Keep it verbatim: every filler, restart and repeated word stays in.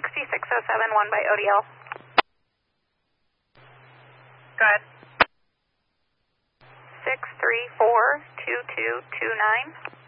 sixty-six oh seven, one by O D L. Go ahead. six three four two two two nine.